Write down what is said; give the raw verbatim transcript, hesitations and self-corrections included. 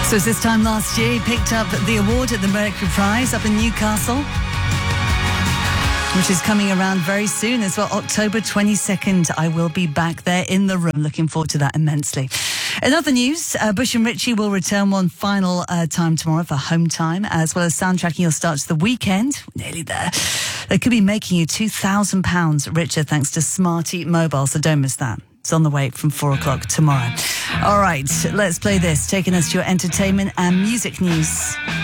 So it's this time last year he picked up the award at the Mercury Prize up in Newcastle, which is coming around very soon as well. October twenty-second, I will be back there in the room. Looking forward to that immensely. In other news, uh, Bush and Ritchie will return one final uh, time tomorrow for Home Time, as well as soundtracking your start to the weekend. Nearly there. They could be making you two thousand pounds richer thanks to Smarty Mobile, so don't miss that. It's on the way from four o'clock tomorrow. All right, let's play this, taking us to your entertainment and music news.